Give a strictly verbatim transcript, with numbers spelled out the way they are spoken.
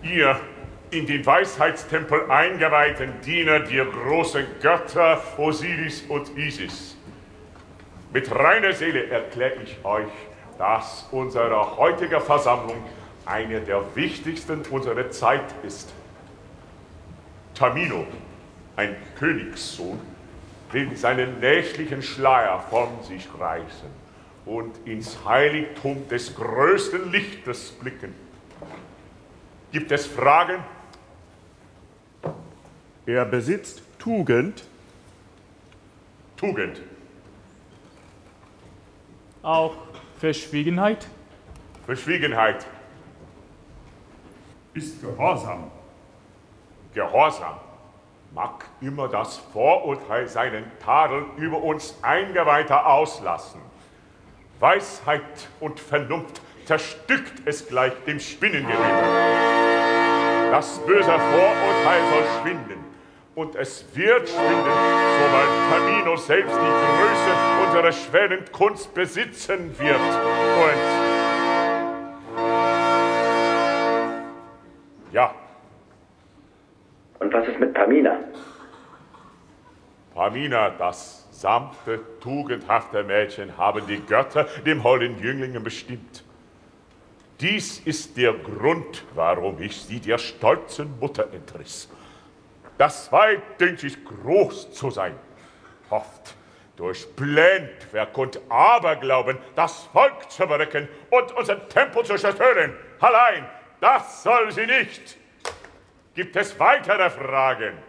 Ihr in den Weisheitstempel eingeweihten Diener der großen Götter Osiris und Isis. Mit reiner Seele erkläre ich euch, dass unsere heutige Versammlung eine der wichtigsten unserer Zeit ist. Tamino, ein Königssohn, will seinen nächtlichen Schleier von sich reißen und ins Heiligtum des größten Lichtes blicken. Gibt es Fragen? Er besitzt Tugend. Tugend. Auch Verschwiegenheit? Verschwiegenheit. Ist Gehorsam. Gehorsam mag immer das Vorurteil seinen Tadel über uns Eingeweihter auslassen. Weisheit und Vernunft zerstückt es gleich dem Spinnengewebe. Das böse Vorurteil soll schwinden, und es wird schwinden, sobald Tamino selbst die Größe unserer schweren Kunst besitzen wird. Und ja. Und was ist mit Pamina? Pamina, das sanfte, tugendhafte Mädchen, haben die Götter dem holden Jünglingen bestimmt. Dies ist der Grund, warum ich sie der stolzen Mutter entriss. Das Weib dünkt sich groß zu sein, hofft durch Blendwerk und Aberglauben das Volk zu berücken und unseren Tempel zu zerstören. Allein, das soll sie nicht. Gibt es weitere Fragen?